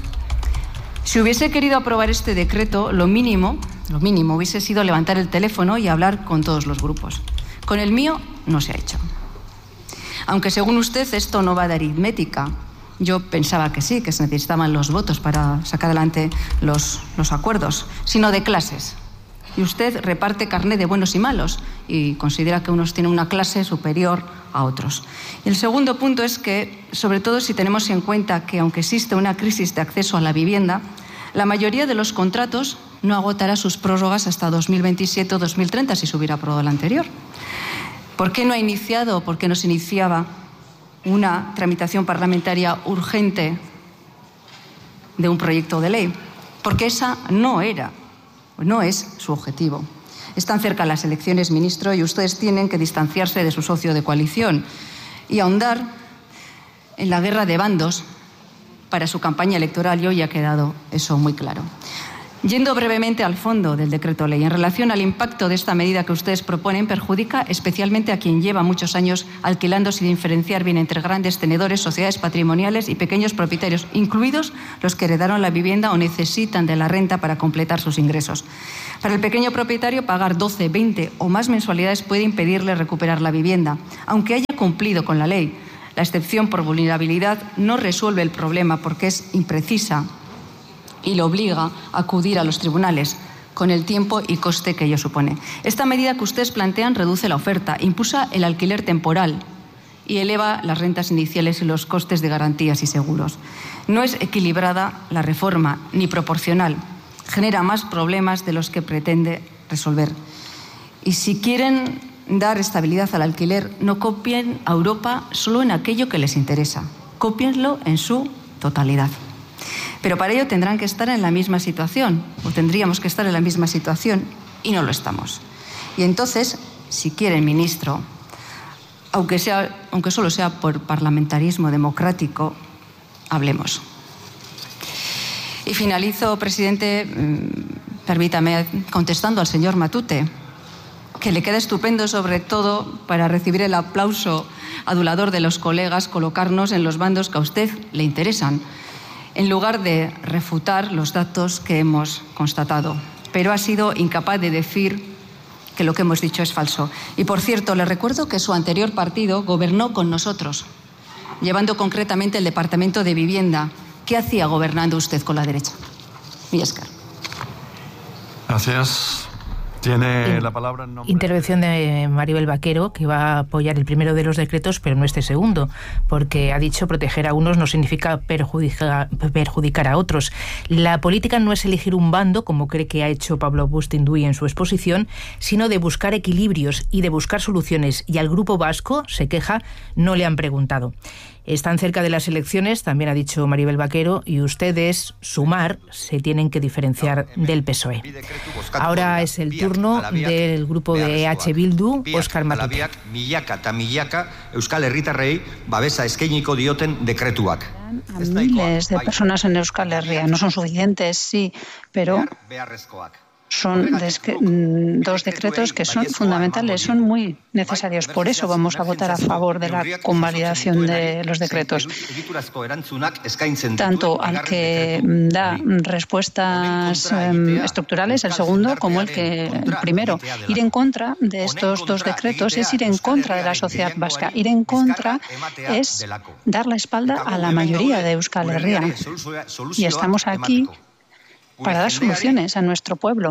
Si hubiese querido aprobar este decreto, lo mínimo, lo mínimo hubiese sido levantar el teléfono y hablar con todos los grupos. Con el mío no se ha hecho. Aunque según usted esto no va de aritmética, yo pensaba que sí, que se necesitaban los votos para sacar adelante los, los acuerdos, sino de clases. Y usted reparte carné de buenos y malos y considera que unos tienen una clase superior a otros. Y el segundo punto es que, sobre todo si tenemos en cuenta que aunque existe una crisis de acceso a la vivienda, la mayoría de los contratos no agotará sus prórrogas hasta dos mil veintisiete o dos mil treinta si se hubiera aprobado el anterior. ¿Por qué no ha iniciado, por qué no se iniciaba una tramitación parlamentaria urgente de un proyecto de ley? Porque esa no era, no es su objetivo. Están cerca las elecciones, ministro, y ustedes tienen que distanciarse de su socio de coalición y ahondar en la guerra de bandos para su campaña electoral y hoy ha quedado eso muy claro. Yendo brevemente al fondo del decreto ley, en relación al impacto de esta medida que ustedes proponen, perjudica especialmente a quien lleva muchos años alquilando sin diferenciar bien entre grandes tenedores, sociedades patrimoniales y pequeños propietarios, incluidos los que heredaron la vivienda o necesitan de la renta para completar sus ingresos. Para el pequeño propietario, pagar doce, veinte o más mensualidades puede impedirle recuperar la vivienda, aunque haya cumplido con la ley. La excepción por vulnerabilidad no resuelve el problema porque es imprecisa y lo obliga a acudir a los tribunales, con el tiempo y coste que ello supone. Esta medida que ustedes plantean reduce la oferta, impulsa el alquiler temporal y eleva las rentas iniciales y los costes de garantías y seguros. No es equilibrada la reforma, ni proporcional. Genera más problemas de los que pretende resolver. Y si quieren dar estabilidad al alquiler, no copien a Europa solo en aquello que les interesa. Cópienlo en su totalidad. Pero para ello tendrán que estar en la misma situación, o tendríamos que estar en la misma situación, y no lo estamos. Y entonces, si quieren, ministro, aunque, sea, aunque solo sea por parlamentarismo democrático, hablemos. Y finalizo, presidente, permítame, contestando al señor Matute, que le queda estupendo, sobre todo, para recibir el aplauso adulador de los colegas, colocarnos en los bandos que a usted le interesan, en lugar de refutar los datos que hemos constatado. Pero ha sido incapaz de decir que lo que hemos dicho es falso. Y, por cierto, le recuerdo que su anterior partido gobernó con nosotros, llevando concretamente el Departamento de Vivienda. ¿Qué hacía gobernando usted con la derecha? Millescar. Gracias. Tiene la palabra en nombre... Intervención de Maribel Vaquero, que va a apoyar el primero de los decretos, pero no este segundo, porque ha dicho proteger a unos no significa perjudicar, perjudicar a otros. La política no es elegir un bando, como cree que ha hecho Pablo Bustinduy en su exposición, sino de buscar equilibrios y de buscar soluciones. Y al Grupo Vasco, se queja, no le han preguntado. Están cerca de las elecciones, también ha dicho Maribel Vaquero, y ustedes, Sumar, se tienen que diferenciar del P S O E. Ahora es el turno del grupo de E H Bildu, Óscar Matute. Milaka eta milaka Euskal Herritarrei babesa eskainiko dioten dekretuak. A miles de personas en Euskal Herria no son suficientes, sí, pero son dos decretos que son fundamentales, son muy necesarios. Por eso vamos a votar a favor de la convalidación de los decretos. Tanto al que da respuestas eh, estructurales, el segundo, como el que el primero. Ir en contra de estos dos decretos es ir en contra de la sociedad vasca. Ir en contra es dar la espalda a la mayoría de Euskal Herria. Y estamos aquí para dar soluciones a nuestro pueblo.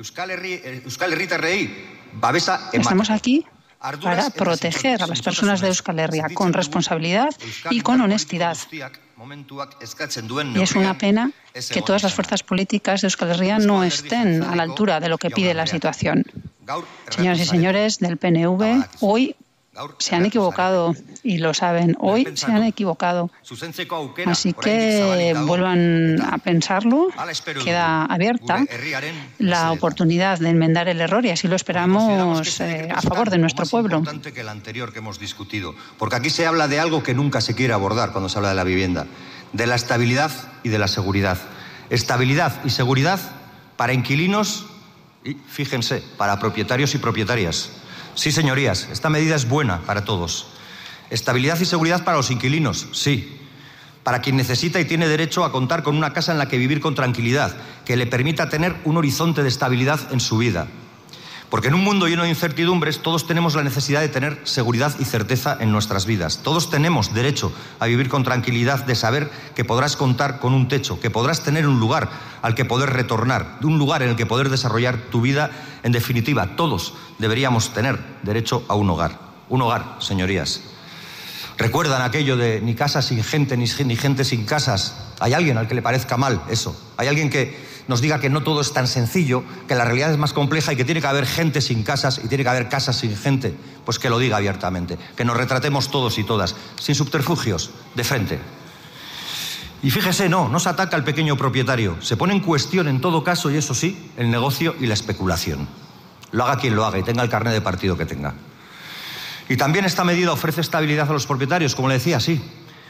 Estamos aquí para proteger a las personas de Euskal Herria con responsabilidad y con honestidad. Y es una pena que todas las fuerzas políticas de Euskal Herria no estén a la altura de lo que pide la situación. Señoras y señores del P N V, hoy se han equivocado y lo saben. Hoy se han equivocado. Así que vuelvan a pensarlo. Queda abierta la oportunidad de enmendar el error y así lo esperamos eh, a favor de nuestro pueblo. Que el anterior que hemos discutido, porque aquí se habla de algo que nunca se quiere abordar cuando se habla de la vivienda, de la estabilidad y de la seguridad. Estabilidad y seguridad para inquilinos y, fíjense, para propietarios y propietarias. Sí, señorías, esta medida es buena para todos. Estabilidad y seguridad para los inquilinos, sí. Para quien necesita y tiene derecho a contar con una casa en la que vivir con tranquilidad, que le permita tener un horizonte de estabilidad en su vida. Porque en un mundo lleno de incertidumbres todos tenemos la necesidad de tener seguridad y certeza en nuestras vidas. Todos tenemos derecho a vivir con tranquilidad, de saber que podrás contar con un techo, que podrás tener un lugar al que poder retornar, un lugar en el que poder desarrollar tu vida. En definitiva, todos deberíamos tener derecho a un hogar. Un hogar, señorías. ¿Recuerdan aquello de ni casa sin gente, ni gente sin casas? ¿Hay alguien al que le parezca mal eso? ¿Hay alguien que nos diga que no todo es tan sencillo, que la realidad es más compleja y que tiene que haber gente sin casas y tiene que haber casas sin gente? Pues que lo diga abiertamente, que nos retratemos todos y todas, sin subterfugios, de frente. Y fíjese, no, no se ataca al pequeño propietario, se pone en cuestión en todo caso, y eso sí, el negocio y la especulación. Lo haga quien lo haga y tenga el carné de partido que tenga. Y también esta medida ofrece estabilidad a los propietarios, como le decía, sí,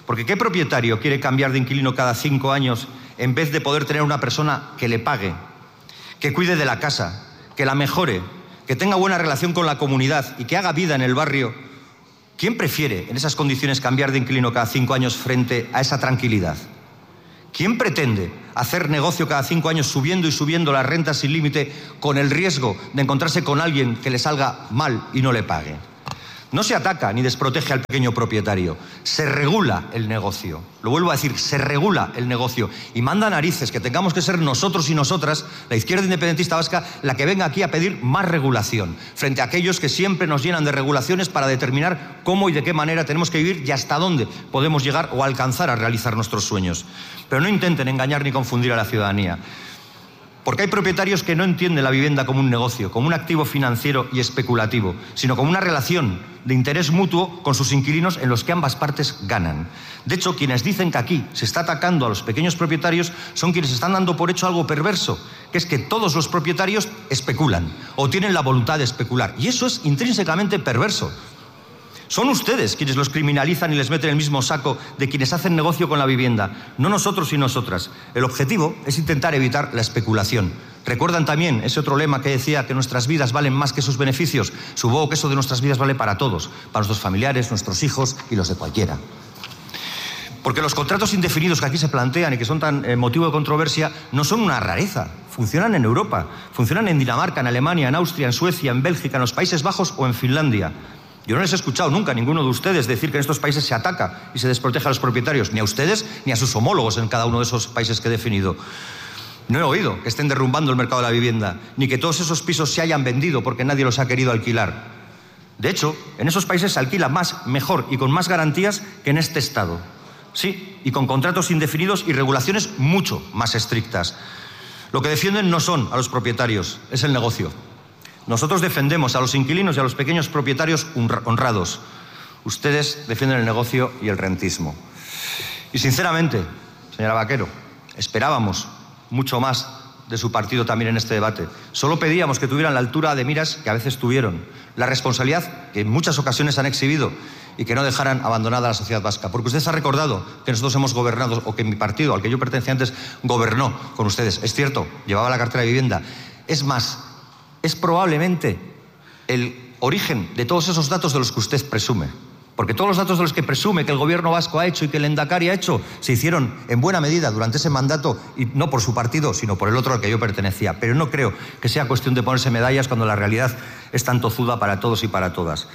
Porque ¿qué propietario quiere cambiar de inquilino cada cinco años en vez de poder tener una persona que le pague, que cuide de la casa, que la mejore, que tenga buena relación con la comunidad y que haga vida en el barrio? ¿Quién prefiere en esas condiciones cambiar de inquilino cada cinco años frente a esa tranquilidad? ¿Quién pretende hacer negocio cada cinco años subiendo y subiendo las rentas sin límite con el riesgo de encontrarse con alguien que le salga mal y no le pague? No se ataca ni desprotege al pequeño propietario, se regula el negocio. Lo vuelvo a decir, se regula el negocio. Y manda narices que tengamos que ser nosotros y nosotras, la izquierda independentista vasca, la que venga aquí a pedir más regulación, frente a aquellos que siempre nos llenan de regulaciones para determinar cómo y de qué manera tenemos que vivir y hasta dónde podemos llegar o alcanzar a realizar nuestros sueños. Pero no intenten engañar ni confundir a la ciudadanía. Porque hay propietarios que no entienden la vivienda como un negocio, como un activo financiero y especulativo, sino como una relación de interés mutuo con sus inquilinos en los que ambas partes ganan. De hecho, quienes dicen que aquí se está atacando a los pequeños propietarios son quienes están dando por hecho algo perverso, que es que todos los propietarios especulan o tienen la voluntad de especular. Y eso es intrínsecamente perverso. Son ustedes quienes los criminalizan y les meten en el mismo saco de quienes hacen negocio con la vivienda, no nosotros y nosotras. El objetivo es intentar evitar la especulación. ¿Recuerdan también ese otro lema que decía que nuestras vidas valen más que sus beneficios? Supongo que eso de nuestras vidas vale para todos, para nuestros familiares, nuestros hijos y los de cualquiera. Porque los contratos indefinidos que aquí se plantean y que son tan eh, motivo de controversia no son una rareza. Funcionan en Europa, funcionan en Dinamarca, en Alemania, en Austria, en Suecia, en Bélgica, en los Países Bajos o en Finlandia. Yo no les he escuchado nunca a ninguno de ustedes decir que en estos países se ataca y se desprotege a los propietarios, ni a ustedes ni a sus homólogos en cada uno de esos países que he definido. No he oído que estén derrumbando el mercado de la vivienda, ni que todos esos pisos se hayan vendido porque nadie los ha querido alquilar. De hecho, en esos países se alquila más, mejor y con más garantías que en este Estado. Sí, y con contratos indefinidos y regulaciones mucho más estrictas. Lo que defienden no son a los propietarios, es el negocio. Nosotros defendemos a los inquilinos y a los pequeños propietarios honrados. Ustedes defienden el negocio y el rentismo. Y sinceramente, señora Vaquero, esperábamos mucho más de su partido también en este debate. Solo pedíamos que tuvieran la altura de miras que a veces tuvieron, la responsabilidad que en muchas ocasiones han exhibido y que no dejaran abandonada a la sociedad vasca. Porque usted se ha recordado que nosotros hemos gobernado, o que mi partido, al que yo pertenecía antes, gobernó con ustedes. Es cierto, llevaba la cartera de vivienda. Es más, es probablemente el origen de todos esos datos de los que usted presume. Porque todos los datos de los que presume que el gobierno vasco ha hecho y que el Endacari ha hecho se hicieron en buena medida durante ese mandato, y no por su partido, sino por el otro al que yo pertenecía. Pero no creo que sea cuestión de ponerse medallas cuando la realidad es tan tozuda para todos y para todas.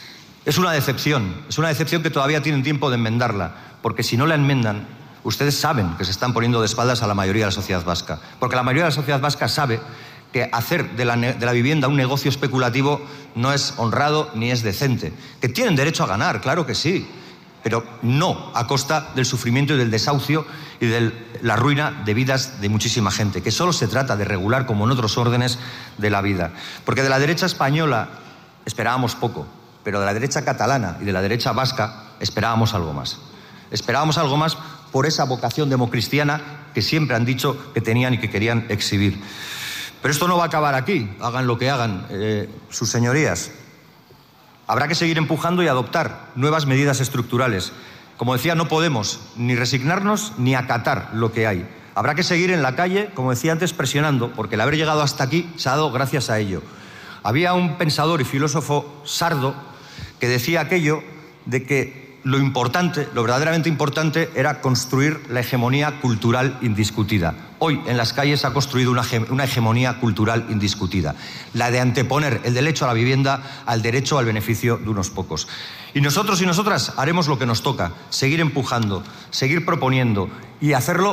Es una decepción, es una decepción que todavía tienen tiempo de enmendarla, porque si no la enmendan, ustedes saben que se están poniendo de espaldas a la mayoría de la sociedad vasca. Porque la mayoría de la sociedad vasca sabe que hacer de la, de la vivienda un negocio especulativo no es honrado ni es decente. Que tienen derecho a ganar, claro que sí, pero no a costa del sufrimiento y del desahucio y de la ruina de vidas de muchísima gente, que solo se trata de regular, como en otros órdenes de la vida. Porque de la derecha española esperábamos poco, pero de la derecha catalana y de la derecha vasca esperábamos algo más. Esperábamos algo más por esa vocación democristiana que siempre han dicho que tenían y que querían exhibir. Pero esto no va a acabar aquí, hagan lo que hagan eh, sus señorías. Habrá que seguir empujando y adoptar nuevas medidas estructurales. Como decía, no podemos ni resignarnos ni acatar lo que hay. Habrá que seguir en la calle, como decía antes, presionando, porque el haber llegado hasta aquí se ha dado gracias a ello. Había un pensador y filósofo sardo que decía aquello de que lo importante, lo verdaderamente importante, era construir la hegemonía cultural indiscutida. Hoy en las calles se ha construido una, una hegemonía cultural indiscutida, la de anteponer el derecho a la vivienda al derecho al beneficio de unos pocos. Y nosotros y nosotras haremos lo que nos toca, seguir empujando, seguir proponiendo y hacerlo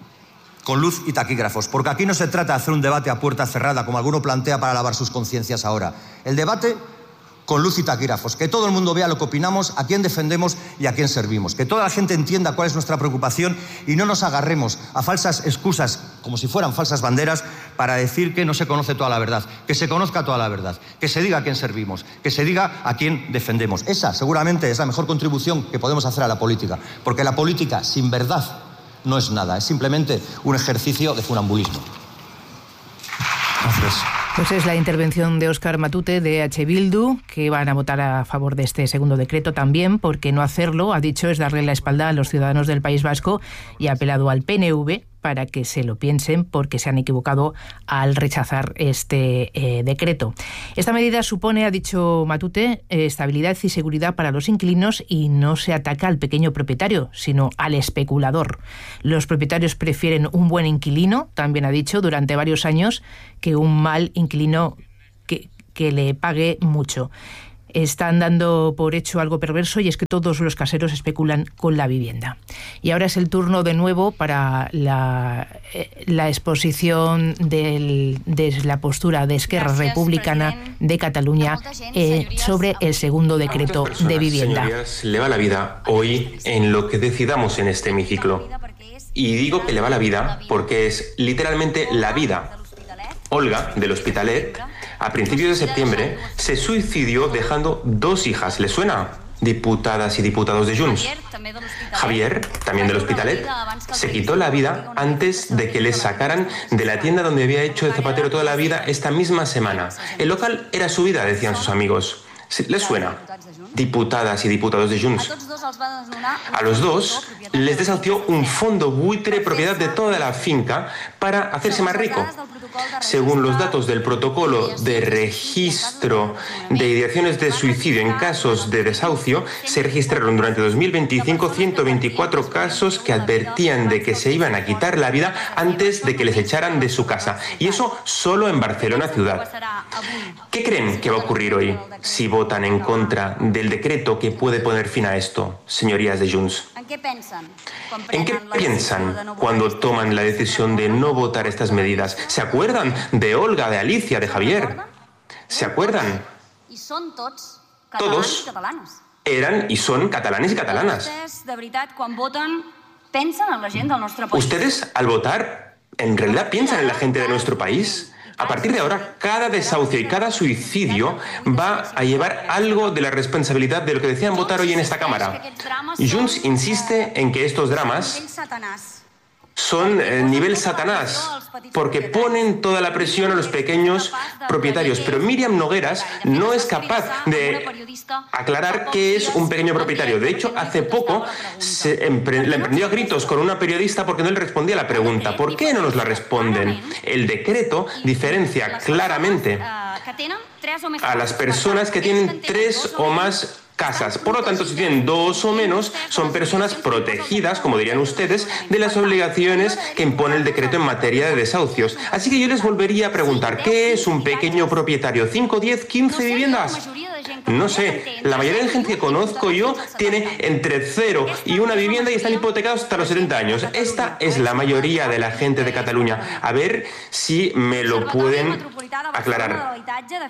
con luz y taquígrafos, porque aquí no se trata de hacer un debate a puerta cerrada, como alguno plantea para lavar sus conciencias ahora. El debate con luz y taquígrafos, que todo el mundo vea lo que opinamos, a quién defendemos y a quién servimos, que toda la gente entienda cuál es nuestra preocupación y no nos agarremos a falsas excusas, como si fueran falsas banderas, para decir que no se conoce toda la verdad, que se conozca toda la verdad, que se diga a quién servimos, que se diga a quién defendemos. Esa seguramente es la mejor contribución que podemos hacer a la política, porque la política sin verdad no es nada, es simplemente un ejercicio de funambulismo. Gracias. Pues es la intervención de Óscar Matute de H. Bildu, que van a votar a favor de este segundo decreto también, porque no hacerlo, ha dicho, es darle la espalda a los ciudadanos del País Vasco, y ha apelado al P N V para que se lo piensen, porque se han equivocado al rechazar este eh, decreto. Esta medida supone, ha dicho Matute, eh, estabilidad y seguridad para los inquilinos y no se ataca al pequeño propietario, sino al especulador. Los propietarios prefieren un buen inquilino, también ha dicho, durante varios años, que un mal inquilino que, que le pague mucho. Están dando por hecho algo perverso, y es que todos los caseros especulan con la vivienda. Y ahora es el turno de nuevo para la, la exposición del, de la postura de Esquerra Republicana de Cataluña eh, sobre el segundo decreto personas, de vivienda. Señorías, le va la vida hoy en lo que decidamos en este hemiciclo. Y digo que le va la vida porque es literalmente la vida. Olga, del Hospitalet, a principios de septiembre, se suicidió dejando dos hijas. ¿Le suena? Diputadas y diputados de Junts. Javier, también del Hospitalet, se quitó la vida antes de que le sacaran de la tienda donde había hecho de zapatero toda la vida esta misma semana. El local era su vida, decían sus amigos. ¿Les suena? Diputadas y diputados de Junts. A los dos les desahució un fondo buitre propiedad de toda la finca para hacerse más rico. Según los datos del protocolo de registro de ideaciones de suicidio en casos de desahucio, se registraron durante dos mil veinticinco ciento veinticuatro casos que advertían de que se iban a quitar la vida antes de que les echaran de su casa. Y eso solo en Barcelona ciudad. ¿Qué creen que va a ocurrir hoy si votan en contra del decreto que puede poner fin a esto, señorías de Junts? ¿En qué piensan cuando toman la decisión de no votar estas medidas? ¿Se acuerdan de Olga, de Alicia, de Javier? ¿Se acuerdan? Todos eran y son catalanes y catalanas. ¿Ustedes, al votar, en realidad piensan en la gente de nuestro país? A partir de ahora, cada desahucio y cada suicidio va a llevar algo de la responsabilidad de lo que decían votar hoy en esta Cámara. Junts insiste en que estos dramas son eh, nivel Satanás, porque ponen toda la presión a los pequeños propietarios. Pero Míriam Nogueras no es capaz de aclarar qué es un pequeño propietario. De hecho, hace poco se empre- la emprendió a gritos con una periodista porque no le respondía a la pregunta. ¿Por qué no nos la responden? El decreto diferencia claramente a las personas que tienen tres o más casas. Por lo tanto, si tienen dos o menos, son personas protegidas, como dirían ustedes, de las obligaciones que impone el decreto en materia de desahucios. Así que yo les volvería a preguntar, ¿qué es un pequeño propietario? ¿cinco, diez, quince viviendas? No sé, la mayoría de gente que conozco yo tiene entre cero y una vivienda y están hipotecados hasta los setenta años. Esta es la mayoría de la gente de Cataluña. A ver si me lo pueden aclarar.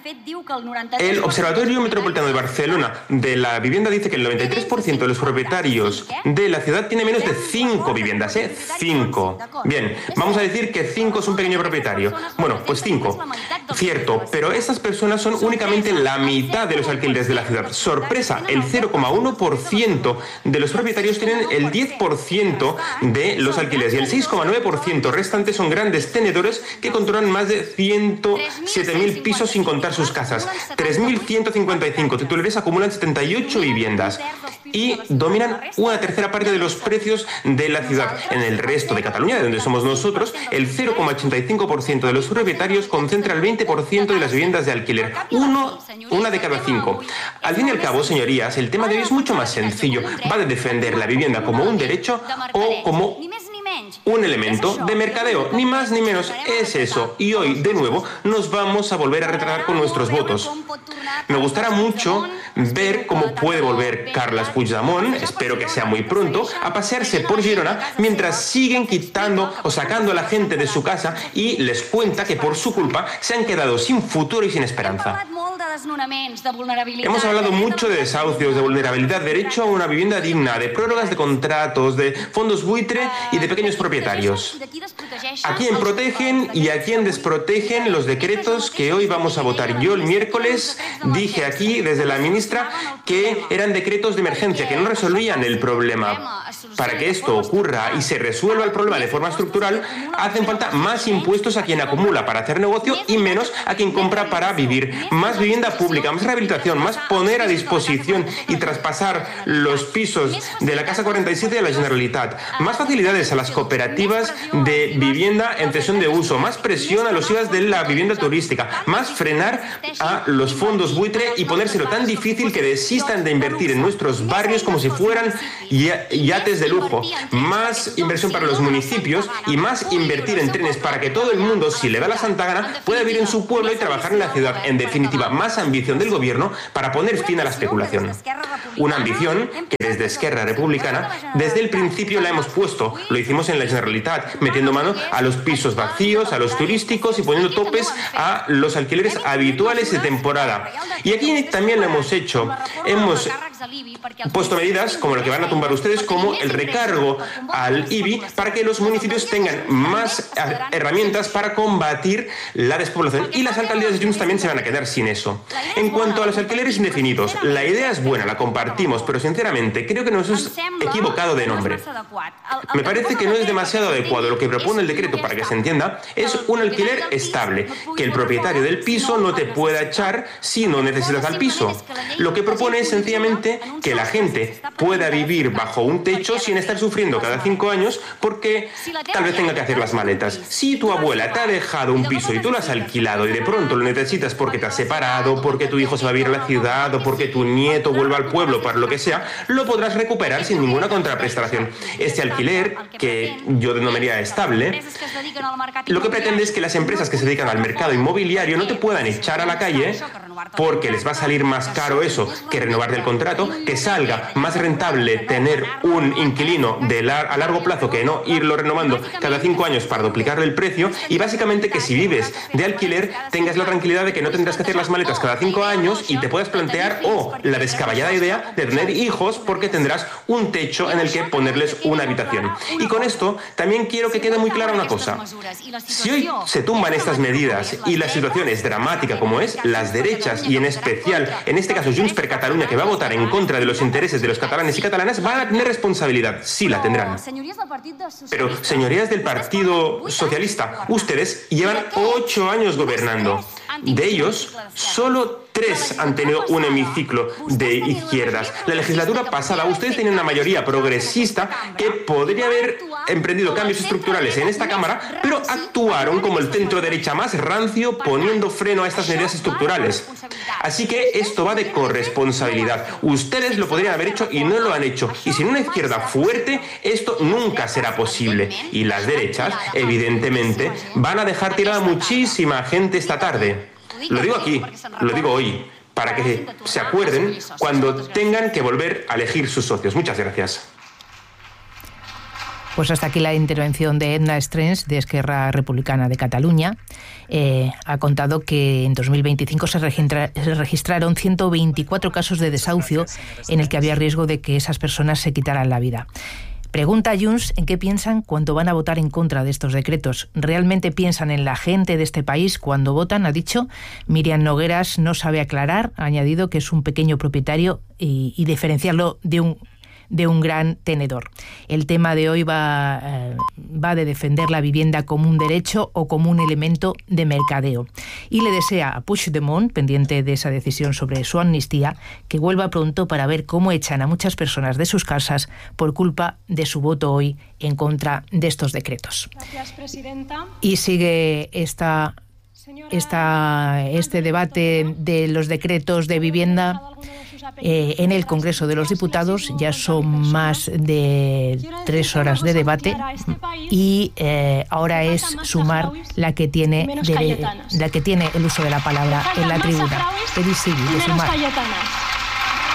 El Observatorio Metropolitano de Barcelona de la Vivienda dice que el noventa y tres por ciento de los propietarios de la ciudad tiene menos de cinco viviendas, ¿eh? cinco. Bien, vamos a decir que cinco es un pequeño propietario. Bueno, pues cinco. Cierto, pero estas personas son únicamente la mitad de los alquileres de la ciudad. Sorpresa, el cero coma uno por ciento de los propietarios tienen el diez por ciento de los alquileres y el seis coma nueve por ciento restante son grandes tenedores que controlan más de ciento siete mil pisos sin contar sus casas. tres mil ciento cincuenta y cinco titulares acumulan setenta y ocho viviendas y dominan una tercera parte de los precios de la ciudad. En el resto de Cataluña, de donde somos nosotros, el cero coma ochenta y cinco por ciento de los propietarios concentra el veinte por ciento de las viviendas de alquiler. Uno, una de cada cinco. Al fin y al cabo, señorías, el tema de hoy es mucho más sencillo. Va de defender la vivienda como un derecho o como un elemento de mercadeo, ni más ni menos, es eso. Y hoy, de nuevo, nos vamos a volver a retratar con nuestros votos. Me gustará mucho ver cómo puede volver Carles Puigdemont, espero que sea muy pronto, a pasearse por Girona mientras siguen quitando o sacando a la gente de su casa y les cuenta que por su culpa se han quedado sin futuro y sin esperanza. Hemos hablado mucho de desahucios, de vulnerabilidad, derecho a una vivienda digna, de prórrogas de contratos, de fondos buitre y de pequeños propietarios. ¿A quién protegen y a quién desprotegen los decretos que hoy vamos a votar? Yo el miércoles Dije aquí, desde la ministra, que eran decretos de emergencia, que no resolvían el problema. Para que esto ocurra y se resuelva el problema de forma estructural, hacen falta más impuestos a quien acumula para hacer negocio y menos a quien compra para vivir. Más vivienda pública, más rehabilitación, más poner a disposición y traspasar los pisos de la Casa cuarenta y siete a la Generalitat. Más facilidades a las cooperativas de vivienda en cesión de uso. Más presión a los I V As de la vivienda turística. Más frenar a los fondos buitre y ponérselo tan difícil que desistan de invertir en nuestros barrios como si fueran yates de lujo. Más inversión para los municipios y más invertir en trenes para que todo el mundo, si le da la santa gana, pueda vivir en su pueblo y trabajar en la ciudad. En definitiva, más ambición del gobierno para poner fin a la especulación. Una ambición que desde Esquerra Republicana, desde el principio la hemos puesto. Lo hicimos en la Generalitat, metiendo mano a los pisos vacíos, a los turísticos y poniendo topes a los alquileres habituales de temporada. Y aquí también lo hemos hecho. Hemos puesto medidas como lo que van a tumbar ustedes, como el recargo al I B I, para que los municipios tengan más herramientas para combatir la despoblación, y las alcaldías de Junts también se van a quedar sin eso. En cuanto a los alquileres indefinidos, la idea es buena, la compartimos, pero sinceramente creo que nos hemos equivocado de nombre. Me parece que no es demasiado adecuado. Lo que propone el decreto, para que se entienda, es un alquiler estable, que el propietario del piso no te pueda echar si no necesitas al piso. Lo que propone es sencillamente que la gente pueda vivir bajo un techo sin estar sufriendo cada cinco años porque tal vez tenga que hacer las maletas. Si tu abuela te ha dejado un piso y tú lo has alquilado y de pronto lo necesitas porque te has separado, porque tu hijo se va a vivir a la ciudad o porque tu nieto vuelve al pueblo, para lo que sea, lo podrás recuperar sin ninguna contraprestación. Este alquiler, que yo denominaría estable, lo que pretende es que las empresas que se dedican al mercado inmobiliario no te puedan echar a la calle porque les va a salir más caro eso que renovar el contrato, que salga más rentable tener un inquilino de lar- a largo plazo que no irlo renovando cada cinco años para duplicarle el precio, y básicamente que si vives de alquiler tengas la tranquilidad de que no tendrás que hacer las maletas cada cinco años y te puedas plantear o la descabellada idea de tener hijos porque tendrás un techo en el que ponerles una habitación. Y con esto también quiero que quede muy clara una cosa. Si hoy se tumban estas medidas y la situación es dramática como es, las derechas y en especial, en este caso Junts per Catalunya, que va a votar en contra de los intereses de los catalanes y catalanas, van a tener responsabilidad. Sí, la tendrán. Pero, señorías del Partido Socialista, ustedes llevan ocho años gobernando. De ellos, solo tres han tenido un hemiciclo de izquierdas. La legislatura pasada, ustedes tenían una mayoría progresista que podría haber emprendido cambios estructurales en esta Cámara, pero actuaron como el centro derecha más rancio, poniendo freno a estas medidas estructurales. Así que esto va de corresponsabilidad. Ustedes lo podrían haber hecho y no lo han hecho. Y sin una izquierda fuerte, esto nunca será posible. Y las derechas, evidentemente, van a dejar tirada muchísima gente esta tarde. Lo digo aquí, lo digo hoy, para que se acuerden cuando tengan que volver a elegir sus socios. Muchas gracias. Pues hasta aquí la intervención de Edna Strens, de Esquerra Republicana de Cataluña. Eh, ha contado que en dos mil veinticinco se, registra, se registraron ciento veinticuatro casos de desahucio en el que había riesgo de que esas personas se quitaran la vida. Pregunta a Junts en qué piensan cuando van a votar en contra de estos decretos. ¿Realmente piensan en la gente de este país cuando votan? Ha dicho. Miriam Nogueras no sabe aclarar. Ha añadido que es un pequeño propietario y, y diferenciarlo de un de un gran tenedor. El tema de hoy va, eh, va de defender la vivienda como un derecho o como un elemento de mercadeo. Y le desea a Puigdemont, pendiente de esa decisión sobre su amnistía, que vuelva pronto para ver cómo echan a muchas personas de sus casas por culpa de su voto hoy en contra de estos decretos. Gracias, presidenta. Y sigue esta, esta, este debate de los decretos de vivienda Eh, en el Congreso de los Diputados. Ya son más de tres horas de debate y eh, ahora es Sumar la que tiene de, la que tiene el uso de la palabra en la tribuna. Edith Sigui, de Sumar.